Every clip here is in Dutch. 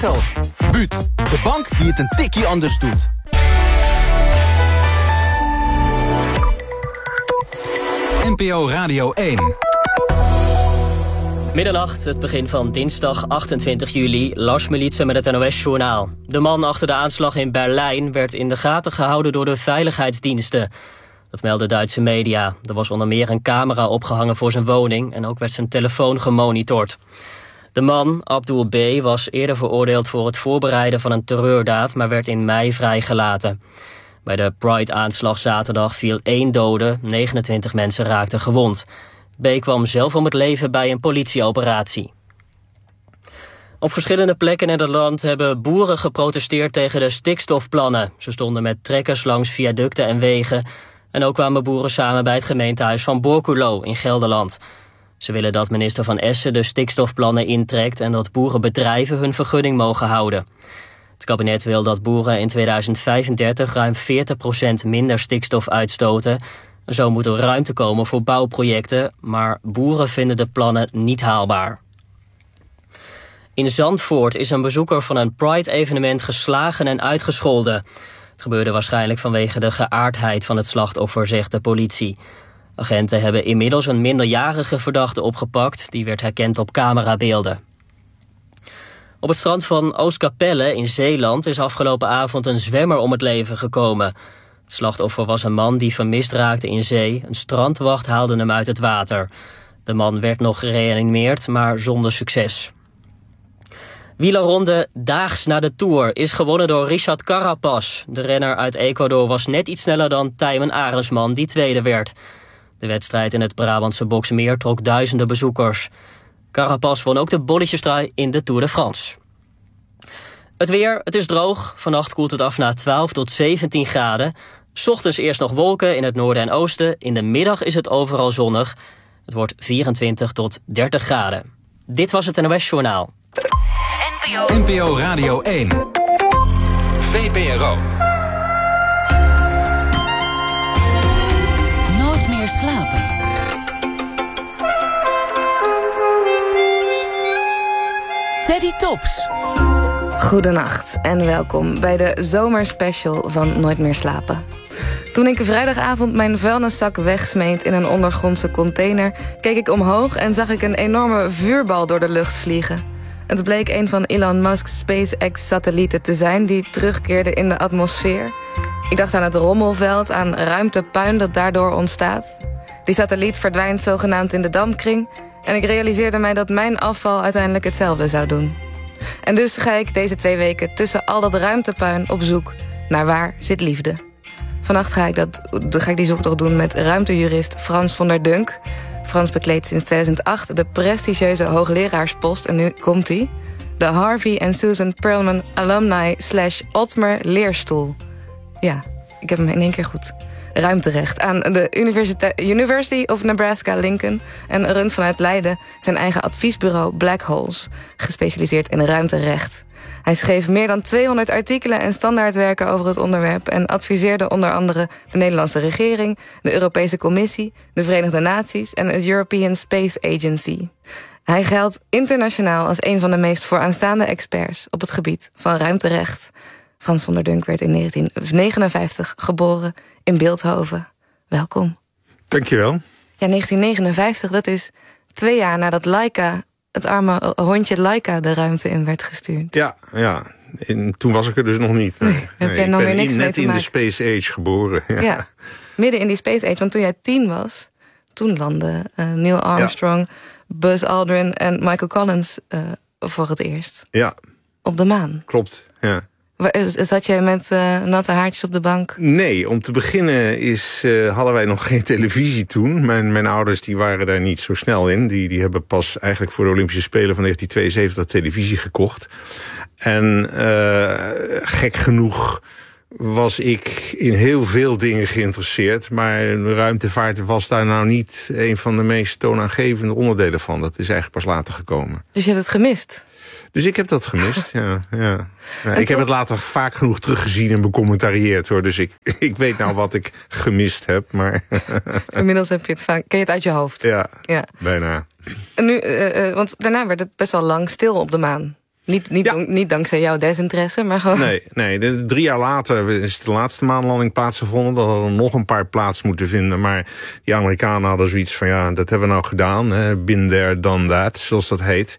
geld. Buut, de bank die het een tikkie anders doet. NPO Radio 1. Middernacht, het begin van dinsdag 28 juli, Lars Militsen met het NOS-journaal. De man achter de aanslag in Berlijn werd in de gaten gehouden door de veiligheidsdiensten. Dat melden Duitse media. Er was onder meer een camera opgehangen voor zijn woning en ook werd zijn telefoon gemonitord. De man, Abdul B., was eerder veroordeeld voor het voorbereiden van een terreurdaad, maar werd in mei vrijgelaten. Bij de Pride-aanslag zaterdag viel 1 dode, 29 mensen raakten gewond. B. kwam zelf om het leven bij een politieoperatie. Op verschillende plekken in het land hebben boeren geprotesteerd tegen de stikstofplannen. Ze stonden met trekkers langs viaducten en wegen. En ook kwamen boeren samen bij het gemeentehuis van Borculo in Gelderland. Ze willen dat minister Van Essen de stikstofplannen intrekt en dat boerenbedrijven hun vergunning mogen houden. Het kabinet wil dat boeren in 2035 ruim 40% minder stikstof uitstoten. Zo moet er ruimte komen voor bouwprojecten, maar boeren vinden de plannen niet haalbaar. In Zandvoort is een bezoeker van een Pride-evenement geslagen en uitgescholden. Het gebeurde waarschijnlijk vanwege de geaardheid van het slachtoffer, zegt de politie. Agenten hebben inmiddels een minderjarige verdachte opgepakt. Die werd herkend op camerabeelden. Op het strand van Oostkapelle in Zeeland is afgelopen avond een zwemmer om het leven gekomen. Het slachtoffer was een man die vermist raakte in zee. Een strandwacht haalde hem uit het water. De man werd nog gereanimeerd, maar zonder succes. Wielerronde daags na de Tour is gewonnen door Richard Carapaz. De renner uit Ecuador was net iets sneller dan Tijmen Arendsman, die tweede werd. De wedstrijd in het Brabantse Boxmeer trok duizenden bezoekers. Carapaz won ook de bolletjesdraai in de Tour de France. Het weer, het is droog. Vannacht koelt het af naar 12 tot 17 graden. 's Ochtends eerst nog wolken in het noorden en oosten. In de middag is het overal zonnig. Het wordt 24 tot 30 graden. Dit was het NOS Journaal. NPO Radio 1. VPRO. Nooit meer slapen. Teddy Tops. Goedenacht en welkom bij de zomerspecial van Nooit meer slapen. Toen ik vrijdagavond mijn vuilniszak wegsmeet in een ondergrondse container, keek ik omhoog en zag ik een enorme vuurbal door de lucht vliegen. Het bleek een van Elon Musk's SpaceX-satellieten te zijn die terugkeerde in de atmosfeer. Ik dacht aan het rommelveld, aan ruimtepuin dat daardoor ontstaat. Die satelliet verdwijnt zogenaamd in de dampkring en ik realiseerde mij dat mijn afval uiteindelijk hetzelfde zou doen. En dus ga ik deze 2 weken tussen al dat ruimtepuin op zoek naar waar zit liefde. Vannacht ga ik die zoektocht doen met ruimtejurist Frans van der Dunk. Frans bekleedt sinds 2008 de prestigieuze hoogleraarspost en nu komt hij. De Harvey en Susan Perlman Alumni /Otmer Leerstoel. Ja, ik heb hem in 1 keer goed. Ruimterecht aan de University of Nebraska-Lincoln en runt vanuit Leiden zijn eigen adviesbureau Black Holes, gespecialiseerd in ruimterecht. Hij schreef meer dan 200 artikelen en standaardwerken over het onderwerp en adviseerde onder andere de Nederlandse regering, de Europese Commissie, de Verenigde Naties en het European Space Agency. Hij geldt internationaal als een van de meest vooraanstaande experts op het gebied van ruimterecht. Frans van der Dunk werd in 1959 geboren in Bilthoven. Welkom. Dankjewel. Ja, 1959, dat is 2 jaar nadat Laika, het arme hondje Laika, de ruimte in werd gestuurd. Ja. En toen was ik er dus nog niet. Nee. Heb jij nog weer niks mee te maken? Net in de Space Age geboren. Ja, midden in die Space Age. Want toen jij 10 was, toen landden Neil Armstrong, Buzz Aldrin en Michael Collins voor het eerst. Ja. Op de maan. Klopt, ja. Zat jij met natte haartjes op de bank? Nee, om te beginnen hadden wij nog geen televisie toen. Mijn ouders die waren daar niet zo snel in. Die hebben pas eigenlijk voor de Olympische Spelen van 1972 televisie gekocht. En gek genoeg was ik in heel veel dingen geïnteresseerd. Maar de ruimtevaart was daar nou niet een van de meest toonaangevende onderdelen van. Dat is eigenlijk pas later gekomen. Dus je hebt het gemist? Dus ik heb dat gemist, ja. Ik heb het later vaak genoeg teruggezien en becommentarieerd, hoor. Dus ik weet nou wat ik gemist heb, maar... Inmiddels heb je het vaak... Ken je het uit je hoofd? Ja. Bijna. En nu, want daarna werd het best wel lang stil op de maan. Niet dankzij jouw desinteresse, maar gewoon... Nee, 3 jaar later is de laatste maanlanding plaatsgevonden. Dat hadden nog een paar plaats moeten vinden. Maar die Amerikanen hadden zoiets van, ja, dat hebben we nou gedaan. Been there, done that, zoals dat heet.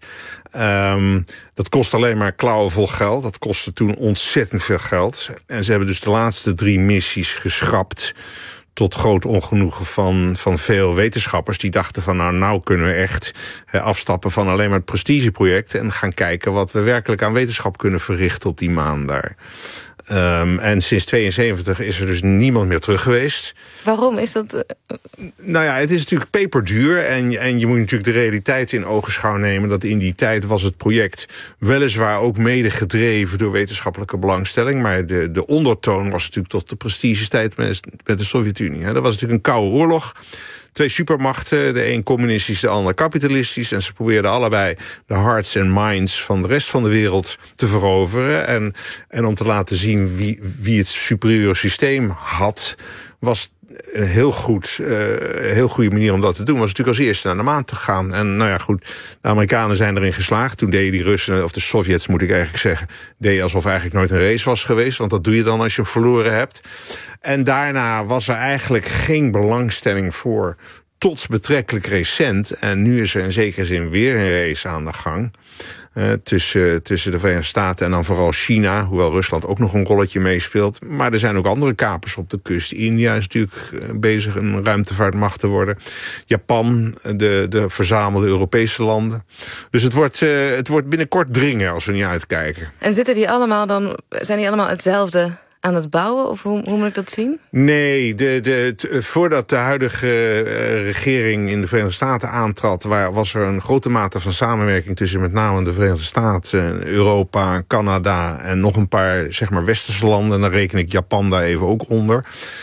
Dat kost alleen maar klauwen vol geld. Dat kostte toen ontzettend veel geld. En ze hebben dus de laatste 3 missies geschrapt, tot groot ongenoegen van veel wetenschappers. Die dachten van, nou kunnen we echt afstappen van alleen maar het prestigeproject en gaan kijken wat we werkelijk aan wetenschap kunnen verrichten op die maan daar. En sinds 72 is er dus niemand meer terug geweest. Waarom is dat? Nou ja, het is natuurlijk peperduur. En je moet natuurlijk de realiteit in ogenschouw nemen, dat in die tijd was het project weliswaar ook mede gedreven door wetenschappelijke belangstelling. Maar de ondertoon was natuurlijk tot de prestigestijd met de Sovjet-Unie. Dat was natuurlijk een koude oorlog. 2 supermachten, de een communistisch, de ander kapitalistisch. En ze probeerden allebei de hearts en minds van de rest van de wereld te veroveren. En om te laten zien wie het superieure systeem had, was een heel goede manier om dat te doen. Was natuurlijk als eerste naar de maan te gaan. En nou ja, goed, de Amerikanen zijn erin geslaagd. Toen deden die Russen, of de Sovjets moet ik eigenlijk zeggen, deden alsof eigenlijk nooit een race was geweest. Want dat doe je dan als je hem verloren hebt. En daarna was er eigenlijk geen belangstelling voor, tot betrekkelijk recent. En nu is er in zekere zin weer een race aan de gang. Tussen de Verenigde Staten en dan vooral China, hoewel Rusland ook nog een rolletje meespeelt. Maar er zijn ook andere kapers op de kust. India is natuurlijk bezig een ruimtevaartmacht te worden. Japan, de verzamelde Europese landen. Dus het wordt binnenkort dringen als we niet uitkijken. En zijn die allemaal hetzelfde aan het bouwen? Of hoe moet ik dat zien? Nee, voordat de huidige regering in de Verenigde Staten aantrad, was er een grote mate van samenwerking tussen met name de Verenigde Staten, Europa, Canada en nog een paar, zeg maar, westerse landen. En dan reken ik Japan daar even ook onder.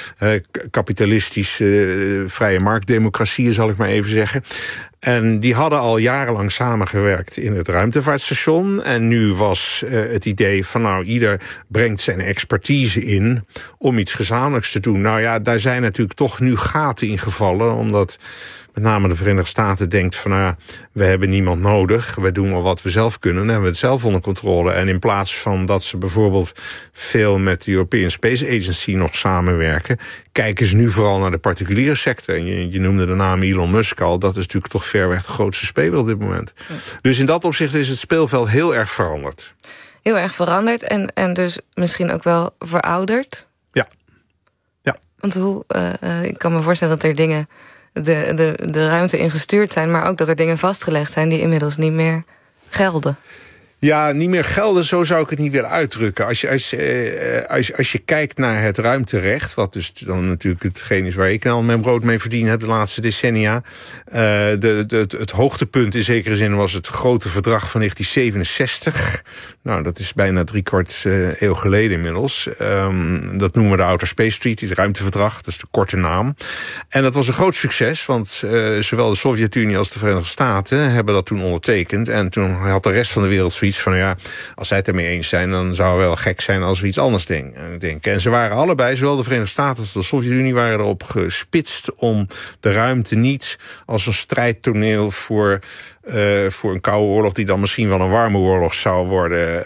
Kapitalistische, vrije marktdemocratieën, zal ik maar even zeggen. En die hadden al jarenlang samengewerkt in het ruimtevaartstation. En nu was het idee van, nou, ieder brengt zijn expertise in om iets gezamenlijks te doen. Nou ja, daar zijn natuurlijk toch nu gaten in gevallen, omdat met name de Verenigde Staten denkt van, nou ja, we hebben niemand nodig. We doen wel wat we zelf kunnen. Dan hebben we het zelf onder controle. En in plaats van dat ze bijvoorbeeld veel met de European Space Agency nog samenwerken, kijken ze nu vooral naar de particuliere sector. En je noemde de naam Elon Musk al. Dat is natuurlijk toch verreweg de grootste speler op dit moment. Ja. Dus in dat opzicht is het speelveld heel erg veranderd. Heel erg veranderd en dus misschien ook wel verouderd? Ja. Want ik kan me voorstellen dat er dingen de ruimte ingestuurd zijn, maar ook dat er dingen vastgelegd zijn die inmiddels niet meer gelden. Ja, niet meer gelden, zo zou ik het niet willen uitdrukken. Als je kijkt naar het ruimterecht, wat dus dan natuurlijk hetgeen is waar ik nou mijn brood mee verdiend heb de laatste decennia. Het hoogtepunt in zekere zin was het grote verdrag van 1967. Nou, dat is bijna 3/4 eeuw geleden inmiddels. Dat noemen we de Outer Space Treaty, het ruimteverdrag, dat is de korte naam. En dat was een groot succes, want zowel de Sovjet-Unie als de Verenigde Staten hebben dat toen ondertekend. En toen had de rest van de wereld zoiets van, ja, als zij het ermee eens zijn, dan zou het wel gek zijn als we iets anders denken. En ze waren allebei, zowel de Verenigde Staten als de Sovjet-Unie, waren erop gespitst om de ruimte niet als een strijdtoneel voor een koude oorlog die dan misschien wel een warme oorlog zou worden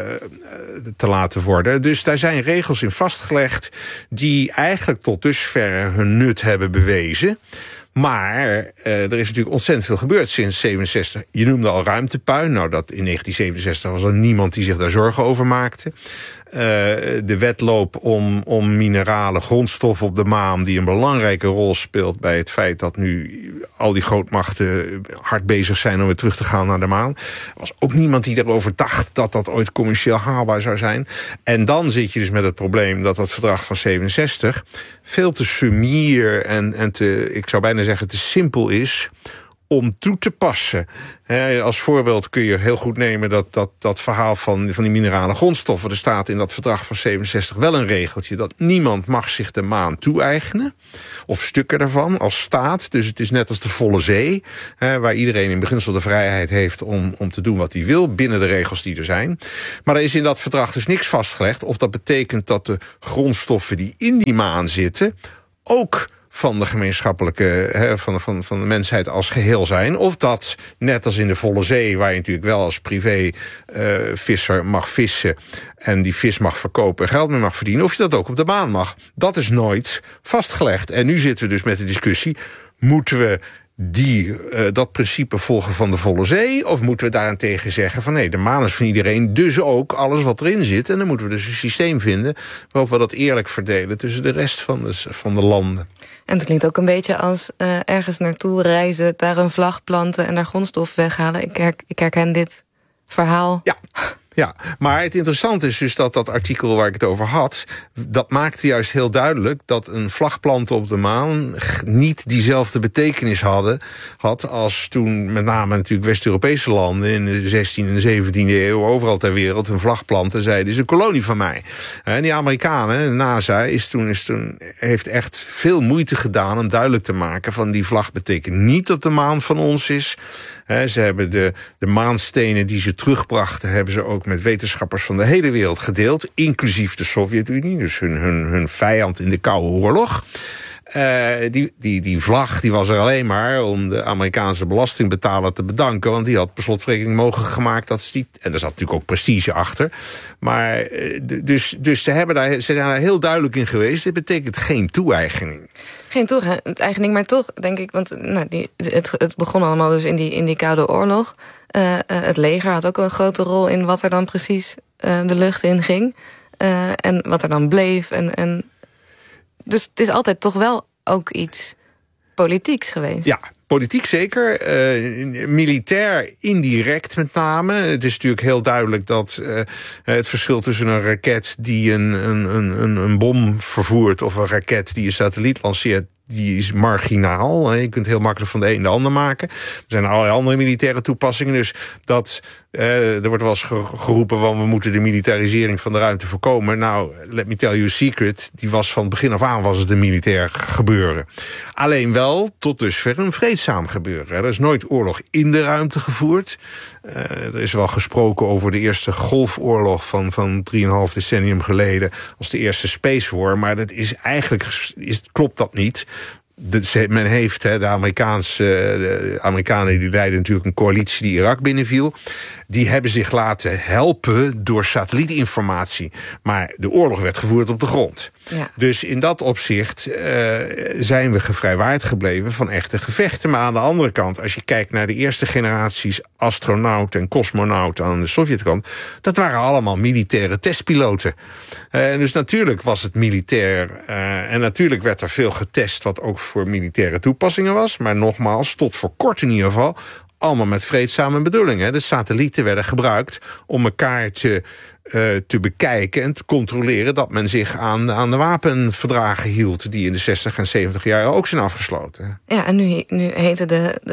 te laten worden. Dus daar zijn regels in vastgelegd die eigenlijk tot dusverre hun nut hebben bewezen. Maar er is natuurlijk ontzettend veel gebeurd sinds 67. Je noemde al ruimtepuin. Nou, dat in 1967 was er niemand die zich daar zorgen over maakte. De wedloop om mineralen, grondstoffen op de maan, die een belangrijke rol speelt bij het feit dat nu al die grootmachten hard bezig zijn om weer terug te gaan naar de maan. Er was ook niemand die erover dacht dat dat ooit commercieel haalbaar zou zijn. En dan zit je dus met het probleem dat verdrag van 67 veel te sumier en ik zou bijna zeggen te simpel is om toe te passen. Als voorbeeld kun je heel goed nemen dat verhaal van die minerale grondstoffen. Er staat in dat verdrag van 67 wel een regeltje dat niemand mag zich de maan toe-eigenen, of stukken daarvan, als staat. Dus het is net als de volle zee, waar iedereen in beginsel de vrijheid heeft om te doen wat hij wil, binnen de regels die er zijn. Maar er is in dat verdrag dus niks vastgelegd of dat betekent dat de grondstoffen die in die maan zitten ook van de gemeenschappelijke, van de mensheid als geheel zijn. Of dat, net als in de Volle Zee, waar je natuurlijk wel als privé visser mag vissen en die vis mag verkopen en geld mee mag verdienen, of je dat ook op de maan mag. Dat is nooit vastgelegd. En nu zitten we dus met de discussie, moeten we dat principe volgen van de Volle Zee? Of moeten we daarentegen zeggen van nee, de maan is van iedereen, dus ook alles wat erin zit. En dan moeten we dus een systeem vinden waarop we dat eerlijk verdelen tussen de rest van de landen. En het klinkt ook een beetje als ergens naartoe reizen, daar een vlag planten en daar grondstof weghalen. Ik herken dit verhaal. Ja, maar het interessante is dus dat artikel waar ik het over had, dat maakte juist heel duidelijk dat een vlag planten op de maan niet diezelfde betekenis had als toen met name natuurlijk West-Europese landen in de 16e en de 17e eeuw overal ter wereld een vlag planten zeiden, dit is een kolonie van mij. En die Amerikanen, de NASA, heeft echt veel moeite gedaan om duidelijk te maken van die vlag betekent niet dat de maan van ons is. Ze hebben de maanstenen die ze terugbrachten, hebben ze ook met wetenschappers van de hele wereld gedeeld, inclusief de Sovjet-Unie, dus hun vijand in de Koude Oorlog. Die vlag die was er alleen maar om de Amerikaanse belastingbetaler te bedanken, want die had per slotverrekening mogelijk gemaakt dat ze en er zat natuurlijk ook prestige achter. Maar dus ze zijn daar heel duidelijk in geweest. Dit betekent geen toe-eigening. Geen toe-eigening, maar toch denk ik, want het begon allemaal dus in die Koude Oorlog. Het leger had ook een grote rol in wat er dan precies de lucht in ging. En wat er dan bleef. Dus het is altijd toch wel ook iets politieks geweest. Ja, politiek zeker. Militair indirect met name. Het is natuurlijk heel duidelijk dat het verschil tussen een raket die een bom vervoert of een raket die een satelliet lanceert, die is marginaal. Je kunt heel makkelijk van de een de ander maken. Er zijn allerlei andere militaire toepassingen. Dus er wordt wel eens geroepen van we moeten de militarisering van de ruimte voorkomen. Nou, let me tell you a secret. Die was van het begin af aan was het een militair gebeuren. Alleen wel tot dusver een vreedzaam gebeuren. Er is nooit oorlog in de ruimte gevoerd. Er is wel gesproken over de eerste golfoorlog van 3,5 decennium geleden als de eerste Space War. Maar dat is eigenlijk klopt dat niet. Men heeft, de Amerikanen die leiden natuurlijk een coalitie die Irak binnenviel. Die hebben zich laten helpen door satellietinformatie. Maar de oorlog werd gevoerd op de grond. Ja. Dus in dat opzicht zijn we gevrijwaard gebleven van echte gevechten. Maar aan de andere kant, als je kijkt naar de eerste generaties astronauten en cosmonauten aan de Sovjetkant, dat waren allemaal militaire testpiloten. Dus natuurlijk was het militair. En natuurlijk werd er veel getest wat ook voor militaire toepassingen was. Maar nogmaals, tot voor kort in ieder geval, allemaal met vreedzame bedoelingen. De satellieten werden gebruikt om elkaar te bekijken en te controleren dat men zich aan de wapenverdragen hield die in de 60 en 70 jaren ook zijn afgesloten. Ja, en nu heette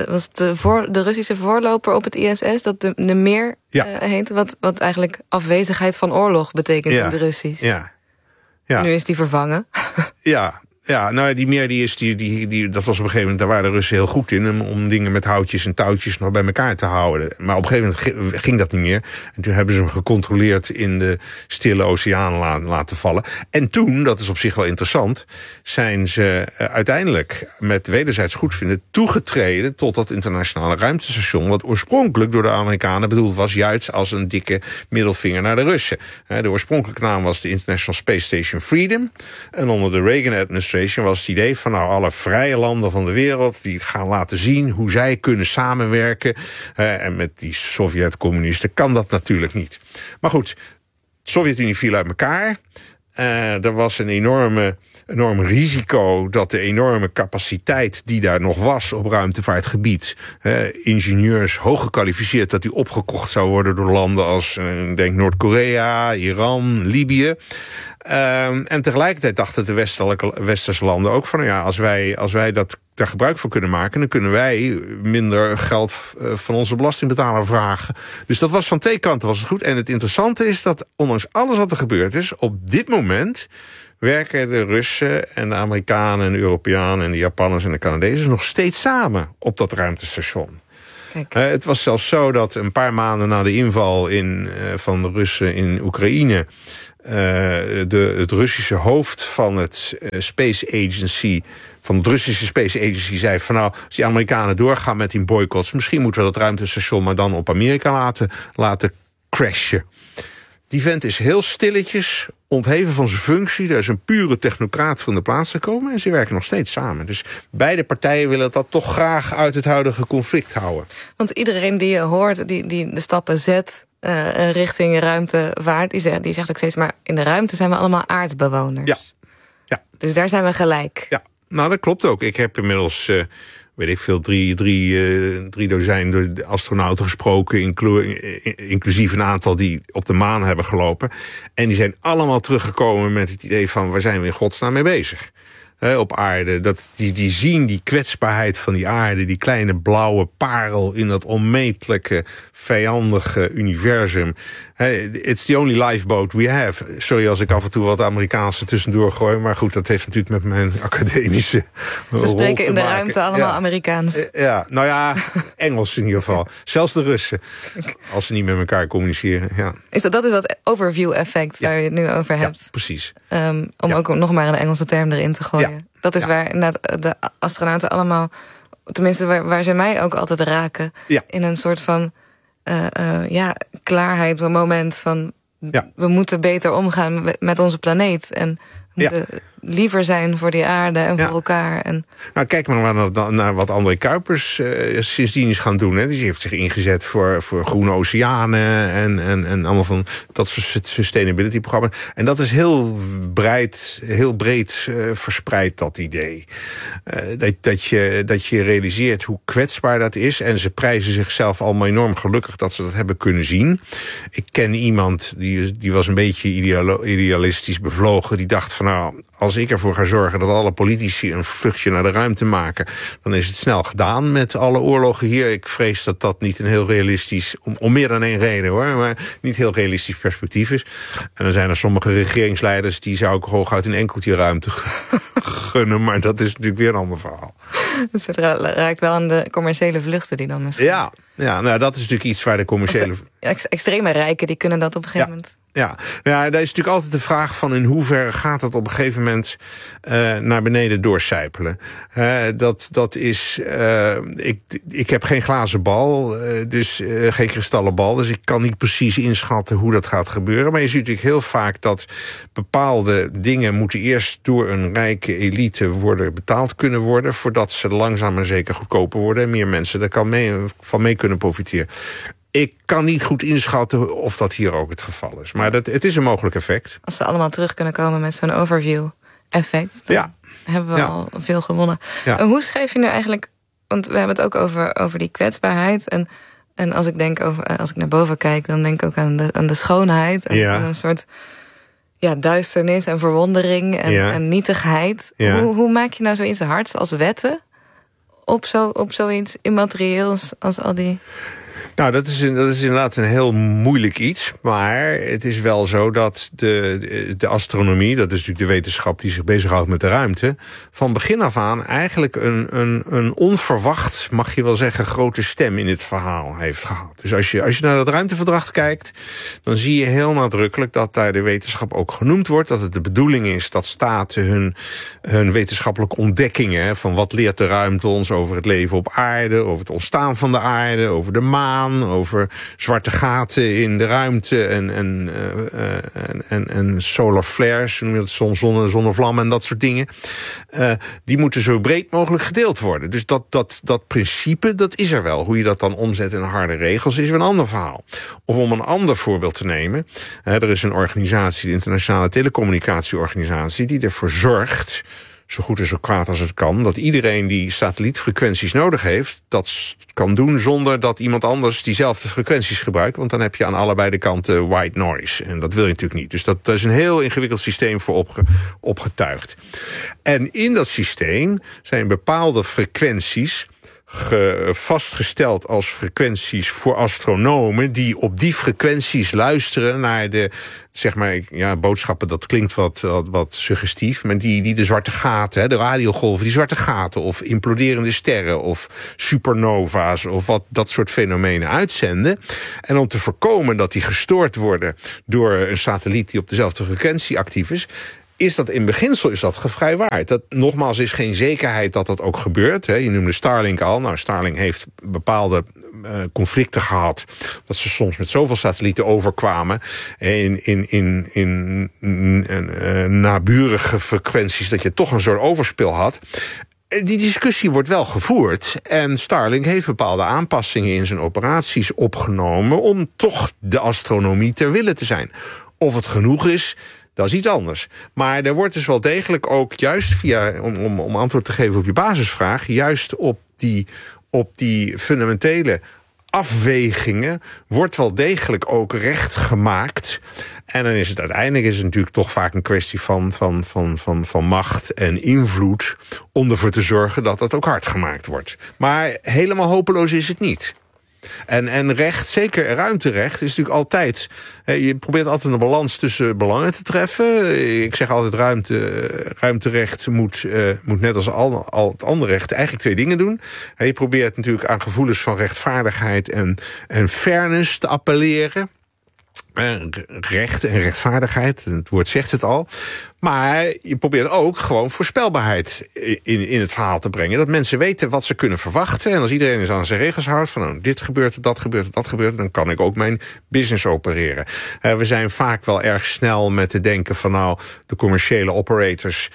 de Russische voorloper op het ISS, dat de Mir heette, wat eigenlijk afwezigheid van oorlog betekent in het Russisch. Ja. Nu is die vervangen. Ja, nou die Mir, dat was op een gegeven moment, daar waren de Russen heel goed in om dingen met houtjes en touwtjes nog bij elkaar te houden. Maar op een gegeven moment ging dat niet meer. En toen hebben ze hem gecontroleerd in de Stille Oceaan laten vallen. En toen, dat is op zich wel interessant, zijn ze uiteindelijk met wederzijds goedvinden toegetreden tot dat internationale ruimtestation, wat oorspronkelijk door de Amerikanen bedoeld was juist als een dikke middelvinger naar de Russen. De oorspronkelijke naam was de International Space Station Freedom. En onder de Reagan-administratie was het idee van alle vrije landen van de wereld die gaan laten zien hoe zij kunnen samenwerken. En met die Sovjet-communisten kan dat natuurlijk niet. Maar goed, de Sovjet-Unie viel uit elkaar. Er was een enorm risico dat de enorme capaciteit die daar nog was op ruimtevaartgebied, ingenieurs hoog gekwalificeerd, dat die opgekocht zou worden door landen als denk Noord-Korea, Iran, Libië. En tegelijkertijd dachten de westerse landen ook van als wij daar gebruik van kunnen maken, dan kunnen wij minder geld van onze belastingbetaler vragen. Dus dat was van twee kanten was het goed. En het interessante is dat ondanks alles wat er gebeurd is, op dit moment werken de Russen en de Amerikanen en de Europeanen en de Japanners en de Canadezen nog steeds samen op dat ruimtestation. Het was zelfs zo dat een paar maanden na de inval van de Russen in Oekraïne... het Russische hoofd van het Space Agency... van het Russische Space Agency zei van... nou, als die Amerikanen doorgaan met die boycotts... misschien moeten we dat ruimtestation maar dan op Amerika laten crashen. Die vent is heel stilletjes ontheven van zijn functie. Daar is een pure technocraat van de plaats gekomen... en ze werken nog steeds samen. Dus beide partijen willen dat toch graag uit het huidige conflict houden. Want iedereen die je hoort, die de stappen zet... richting ruimtevaart, die zegt ook steeds... maar in de ruimte zijn we allemaal aardbewoners. Ja. Dus daar zijn we gelijk. Ja, nou dat klopt ook. Ik heb inmiddels... weet ik veel, drie dozijn astronauten gesproken... inclusief een aantal die op de maan hebben gelopen. En die zijn allemaal teruggekomen met het idee van... waar zijn we in godsnaam mee bezig? Op aarde, die zien die kwetsbaarheid van die aarde... die kleine blauwe parel in dat onmetelijke, vijandige universum. It's the only lifeboat we have. Sorry als ik af en toe wat Amerikaanse tussendoor gooi... maar goed, dat heeft natuurlijk met mijn academische rol te maken. Ze spreken in de ruimte allemaal Amerikaans. Ja, nou ja, Engels in ieder geval. Zelfs de Russen, als ze niet met elkaar communiceren. Ja. Dat is dat overview-effect waar je het nu over hebt. Ja, precies. Om ook nog maar een Engelse term erin te gooien. Ja. Dat is waar inderdaad de astronauten allemaal... tenminste waar ze mij ook altijd raken... in een soort van klaarheid, een moment van... we moeten beter omgaan met onze planeet. En we moeten liever zijn voor die aarde en voor elkaar. En... Nou, kijk maar naar wat André Kuipers sindsdien is gaan doen. Hè. Die heeft zich ingezet voor groene oceanen... en allemaal van dat soort sustainability-programma's. En dat is heel breed verspreid, dat idee. Dat je realiseert hoe kwetsbaar dat is. En ze prijzen zichzelf allemaal enorm gelukkig dat ze dat hebben kunnen zien. Ik ken iemand, die was een beetje idealistisch bevlogen. Die dacht van nou, als ik ervoor ga zorgen dat alle politici een vluchtje naar de ruimte maken... dan is het snel gedaan met alle oorlogen hier. Ik vrees dat dat niet een heel realistisch... om meer dan één reden hoor, maar niet heel realistisch perspectief is. En dan zijn er sommige regeringsleiders... die zou ik hooguit een enkeltje ruimte gunnen... maar dat is natuurlijk weer een ander verhaal. Dus het raakt wel aan de commerciële vluchten die dan misschien... Ja, nou dat is natuurlijk iets waar de commerciële... Extreme rijken, die kunnen dat op een gegeven moment... Ja, daar is natuurlijk altijd de vraag van... in hoeverre gaat dat op een gegeven moment naar beneden doorcijpelen. Dat is... Ik heb geen glazen bal, dus geen kristallen bal... dus ik kan niet precies inschatten hoe dat gaat gebeuren. Maar je ziet natuurlijk heel vaak dat bepaalde dingen... moeten eerst door een rijke elite betaald kunnen worden... voordat ze langzaam maar zeker goedkoper worden... en meer mensen daar van mee kunnen profiteren. Ik kan niet goed inschatten of dat hier ook het geval is. Maar het is een mogelijk effect. Als ze allemaal terug kunnen komen met zo'n overview-effect... dan hebben we al veel gewonnen. Ja. Hoe schrijf je nu eigenlijk... want we hebben het ook over die kwetsbaarheid... en als ik naar boven kijk... dan denk ik ook aan de schoonheid... en een soort duisternis en verwondering en nietigheid. Ja. Hoe maak je nou zoiets hards als wetten... op zoiets immaterieels als al die... Nou, dat is inderdaad een heel moeilijk iets. Maar het is wel zo dat de astronomie... dat is natuurlijk de wetenschap die zich bezighoudt met de ruimte... van begin af aan eigenlijk een onverwacht, mag je wel zeggen... grote stem in het verhaal heeft gehad. Dus als je naar dat ruimteverdrag kijkt... dan zie je heel nadrukkelijk dat daar de wetenschap ook genoemd wordt... dat het de bedoeling is dat staten hun wetenschappelijke ontdekkingen... van wat leert de ruimte ons over het leven op aarde... over het ontstaan van de aarde, over de maan... over zwarte gaten in de ruimte en solar flares, noem je dat soms, zonnevlammen en dat soort dingen. Die moeten zo breed mogelijk gedeeld worden. Dus dat principe, dat is er wel. Hoe je dat dan omzet in harde regels is weer een ander verhaal. Of om een ander voorbeeld te nemen. Er is een organisatie, de Internationale Telecommunicatieorganisatie, die ervoor zorgt, zo goed en zo kwaad als het kan, dat iedereen die satellietfrequenties nodig heeft, dat kan doen zonder dat iemand anders diezelfde frequenties gebruikt. Want dan heb je aan allebei de kanten white noise. En dat wil je natuurlijk niet. Dus dat is een heel ingewikkeld systeem voor opgetuigd. En in dat systeem zijn bepaalde frequenties vastgesteld als frequenties voor astronomen die op die frequenties luisteren naar de, zeg maar, boodschappen, dat klinkt wat suggestief, maar die de zwarte gaten, de radiogolven, die zwarte gaten of imploderende sterren of supernova's of wat dat soort fenomenen uitzenden. En om te voorkomen dat die gestoord worden door een satelliet die op dezelfde frequentie actief is dat in beginsel gevrijwaard. Dat nogmaals is geen zekerheid dat dat ook gebeurt. Hè. Je noemde Starlink al. Nou, Starlink heeft bepaalde conflicten gehad. Dat ze soms met zoveel satellieten overkwamen in naburige frequenties dat je toch een soort overspil had. Die discussie wordt wel gevoerd. En Starlink heeft bepaalde aanpassingen in zijn operaties opgenomen om toch de astronomie ter wille te zijn. Of het genoeg is, dat is iets anders. Maar er wordt dus wel degelijk ook juist via, om antwoord te geven op je basisvraag, juist op die fundamentele afwegingen wordt wel degelijk ook recht gemaakt. En dan is het uiteindelijk natuurlijk toch vaak een kwestie van macht en invloed om ervoor te zorgen dat dat ook hard gemaakt wordt. Maar helemaal hopeloos is het niet. En recht, zeker ruimterecht, is natuurlijk altijd. Je probeert altijd een balans tussen belangen te treffen. Ik zeg altijd, ruimterecht moet net als al het andere recht eigenlijk twee dingen doen. Je probeert natuurlijk aan gevoelens van rechtvaardigheid en fairness te appelleren. Recht en rechtvaardigheid, het woord zegt het al. Maar je probeert ook gewoon voorspelbaarheid in het verhaal te brengen. Dat mensen weten wat ze kunnen verwachten. En als iedereen eens aan zijn regels houdt, van dit gebeurt, dat gebeurt, dat gebeurt, dan kan ik ook mijn business opereren. We zijn vaak wel erg snel met te denken van de commerciële operators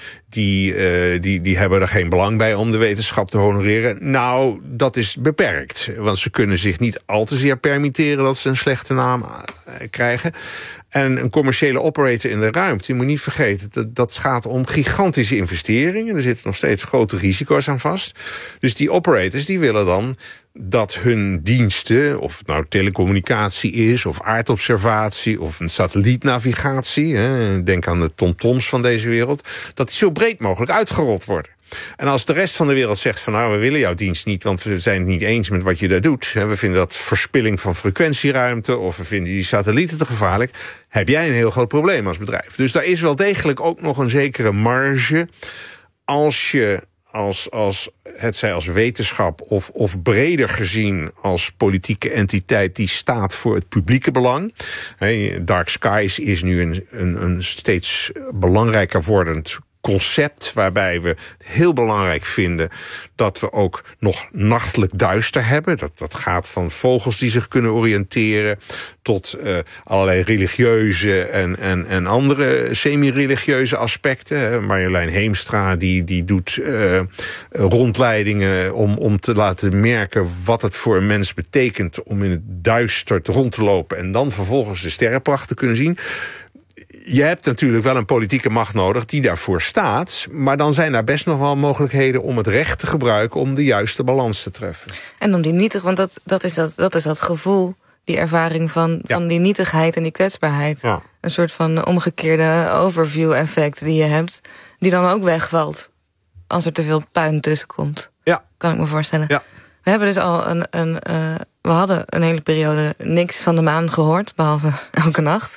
die hebben er geen belang bij om de wetenschap te honoreren. Nou, dat is beperkt. Want ze kunnen zich niet al te zeer permitteren dat ze een slechte naam krijgen. En een commerciële operator in de ruimte, je moet niet vergeten, dat gaat om gigantische investeringen. Er zitten nog steeds grote risico's aan vast. Dus die operators die willen dan dat hun diensten, of het nou telecommunicatie is, of aardobservatie, of een satellietnavigatie, denk aan de TomToms van deze wereld, dat die zo breed mogelijk uitgerold worden. En als de rest van de wereld zegt van we willen jouw dienst niet, want we zijn het niet eens met wat je daar doet. We vinden dat verspilling van frequentieruimte, of we vinden die satellieten te gevaarlijk. Heb jij een heel groot probleem als bedrijf. Dus daar is wel degelijk ook nog een zekere marge als je hetzij als wetenschap of breder gezien als politieke entiteit die staat voor het publieke belang. Dark Skies is nu een steeds belangrijker wordend concept waarbij we het heel belangrijk vinden dat we ook nog nachtelijk duister hebben. Dat gaat van vogels die zich kunnen oriënteren tot allerlei religieuze en andere semi-religieuze aspecten. Marjolein Heemstra die doet rondleidingen om te laten merken wat het voor een mens betekent om in het duister rond te lopen en dan vervolgens de sterrenpracht te kunnen zien. Je hebt natuurlijk wel een politieke macht nodig die daarvoor staat, maar dan zijn er best nog wel mogelijkheden om het recht te gebruiken om de juiste balans te treffen. En om die nietig, want dat is dat gevoel, die ervaring van die nietigheid en die kwetsbaarheid. Ja. Een soort van omgekeerde overview-effect die je hebt, die dan ook wegvalt als er te veel puin tussen komt. Ja. Kan ik me voorstellen. Ja. We hebben dus al we hadden een hele periode niks van de maan gehoord, behalve elke nacht.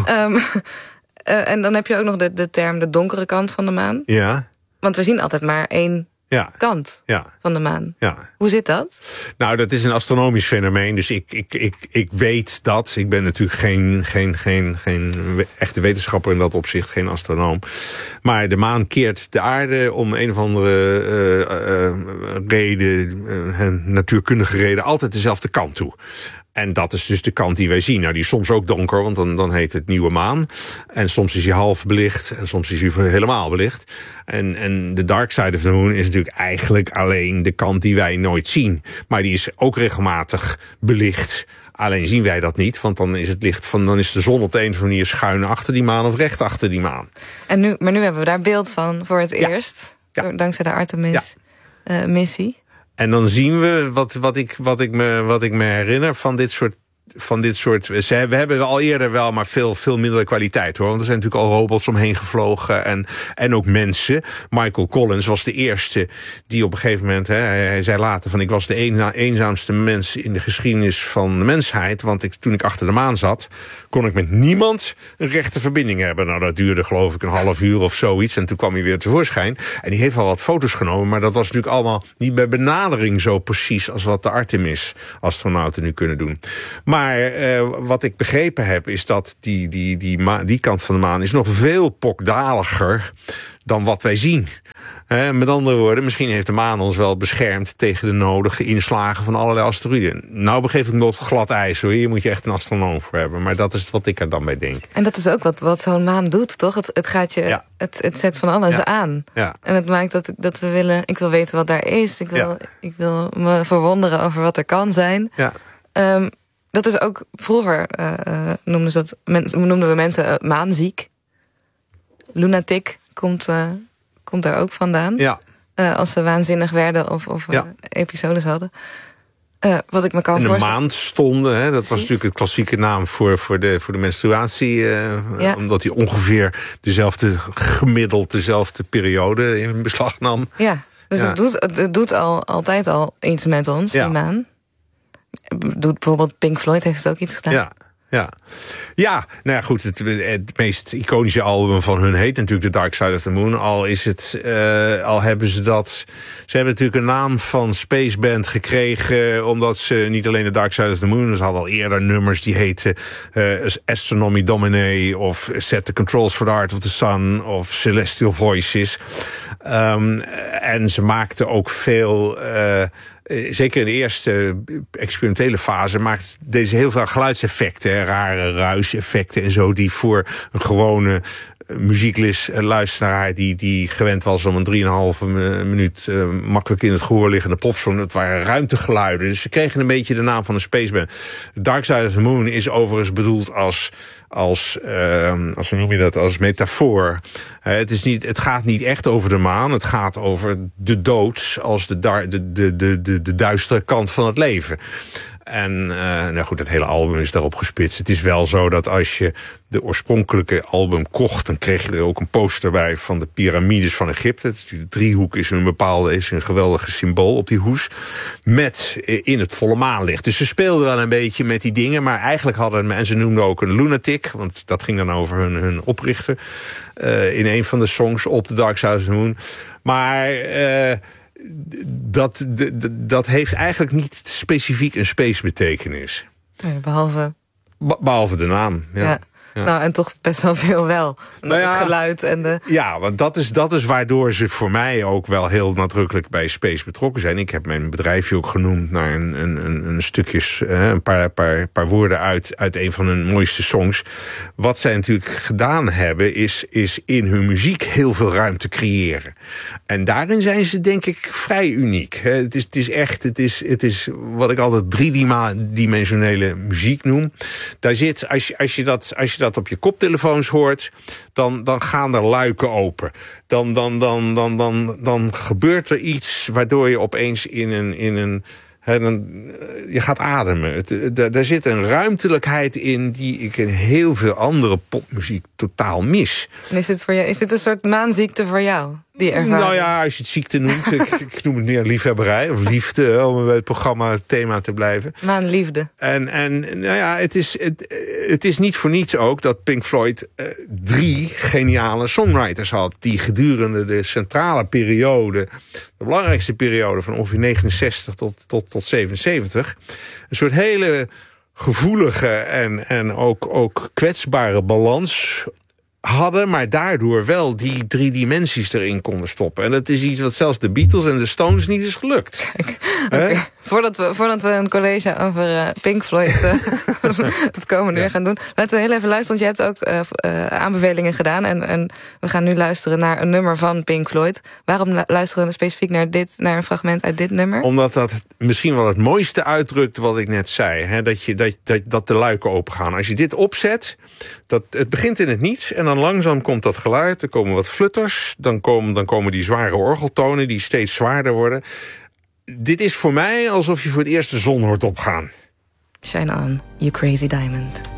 En dan heb je ook nog de term de donkere kant van de maan. Ja. Want we zien altijd maar één kant van de maan. Ja. Hoe zit dat? Nou, dat is een astronomisch fenomeen. Dus ik weet dat. Ik ben natuurlijk geen echte wetenschapper in dat opzicht, geen astronoom. Maar de maan keert de aarde om een of andere reden, natuurkundige reden, altijd dezelfde kant toe. En dat is dus de kant die wij zien. Nou, die is soms ook donker, want dan heet het nieuwe maan. En soms is hij half belicht en soms is hij helemaal belicht. En de dark side of the moon is natuurlijk eigenlijk alleen de kant die wij nooit zien. Maar die is ook regelmatig belicht. Alleen zien wij dat niet, want dan is het licht dan is de zon op de een of andere manier schuin achter die maan of recht achter die maan. Maar nu hebben we daar beeld van voor het eerst. Ja. Dankzij de Artemis-missie. En dan zien we wat ik me herinner van dit soort van dit soort... We hebben al eerder wel, maar veel mindere kwaliteit, hoor. Want er zijn natuurlijk al robots omheen gevlogen en ook mensen. Michael Collins was de eerste die op een gegeven moment... Hij zei later van, ik was de eenzaamste mens in de geschiedenis van de mensheid. Want toen ik achter de maan zat, kon ik met niemand een rechte verbinding hebben. Nou, dat duurde geloof ik een half uur of zoiets. En toen kwam hij weer tevoorschijn. En die heeft al wat foto's genomen, maar dat was natuurlijk allemaal niet bij benadering zo precies als wat de Artemis-astronauten nu kunnen doen. Maar wat ik begrepen heb, is dat die kant van de maan is nog veel pokdaliger dan wat wij zien. Met andere woorden, misschien heeft de maan ons wel beschermd tegen de nodige inslagen van allerlei asteroïden. Nou begeef ik me op glad ijs, hoor. Hier moet je echt een astronoom voor hebben. Maar dat is wat ik er dan bij denk. En dat is ook wat zo'n maan doet, toch? Het gaat je, ja. het zet van alles aan. Ja. En het maakt dat we willen, ik wil weten wat daar is. Ik wil me verwonderen over wat er kan zijn. Ja. Dat is ook, vroeger noemden we mensen maanziek. Lunatic komt daar ook vandaan. Ja. Als ze waanzinnig werden of episodes hadden. Wat ik me kan voorstellen. In de maand stonden, dat Precies. was natuurlijk het klassieke naam voor de menstruatie. Omdat die ongeveer dezelfde periode in beslag nam. Ja, dus het doet altijd al iets met ons, die maan. Doet bijvoorbeeld Pink Floyd heeft het ook iets gedaan. Ja, nou ja, goed, het meest iconische album van hun heet natuurlijk The Dark Side of the Moon. Al hebben ze dat... Ze hebben natuurlijk een naam van Space Band gekregen, omdat ze niet alleen The Dark Side of the Moon, ze hadden al eerder nummers die heten Astronomy Domine of Set the Controls for the Heart of the Sun of Celestial Voices. En ze maakten ook veel... zeker in de eerste experimentele fase maakt deze heel veel geluidseffecten, rare ruiseffecten en zo, die voor een gewone muziekluisteraar die gewend was om een 3,5 minuut makkelijk in het gehoor liggende popsong, dat waren ruimtegeluiden. Dus ze kregen een beetje de naam van een spaceband. Dark Side of the Moon is overigens bedoeld als hoe noem je dat, als metafoor. Het gaat niet echt over de maan, het gaat over de dood als de duistere kant van het leven. En nou goed, het hele album is daarop gespitst. Het is wel zo dat als je de oorspronkelijke album kocht, dan kreeg je er ook een poster bij van de piramides van Egypte. De driehoek is een geweldige symbool op die hoes. Met in het volle maanlicht. Dus ze speelden wel een beetje met die dingen. Maar eigenlijk en ze noemden ook een lunatic, want dat ging dan over hun oprichter. In een van de songs op The Dark Side of the Moon. Maar dat heeft eigenlijk niet specifiek een space betekenis. Nee, behalve de naam, ja. Nou, en toch best wel veel wel. Het geluid en de... Ja, want dat is waardoor ze voor mij ook wel heel nadrukkelijk bij space betrokken zijn. Ik heb mijn bedrijfje ook genoemd naar een stukjes, een paar woorden uit een van hun mooiste songs. Wat zij natuurlijk gedaan hebben, is in hun muziek heel veel ruimte creëren. En daarin zijn ze denk ik vrij uniek. Het is wat ik altijd driedimensionele muziek noem. Daar zit, als je dat op je koptelefoons hoort, dan gaan er luiken open. Dan gebeurt er iets waardoor je opeens je gaat ademen. Daar zit een ruimtelijkheid in die ik in heel veel andere popmuziek totaal mis. En is dit een soort maanziekte voor jou? Die ervaring? Nou ja, als je het ziekte noemt. ik noem het meer liefhebberij of liefde, om bij het programma thema te blijven. Maanliefde. En nou ja, het is niet voor niets ook dat Pink Floyd 3 geniale songwriters had, die gedurende de centrale periode, de belangrijkste periode van ongeveer 69 tot 77, een soort hele gevoelige en ook kwetsbare balans hadden, maar daardoor wel die 3 dimensies erin konden stoppen. En dat is iets wat zelfs de Beatles en de Stones niet is gelukt. Okay. Voordat we een college over Pink Floyd het komende uur gaan doen, laten we heel even luisteren, want je hebt ook aanbevelingen gedaan en we gaan nu luisteren naar een nummer van Pink Floyd. Waarom luisteren we specifiek naar een fragment uit dit nummer? Omdat dat misschien wel het mooiste uitdrukt wat ik net zei. Hè? Dat de luiken open gaan. Als je dit opzet, het begint in het niets en dan langzaam komt dat geluid, er komen wat flutters, dan komen die zware orgeltonen die steeds zwaarder worden. Dit is voor mij alsof je voor het eerst de zon hoort opgaan. Shine on, you crazy diamond.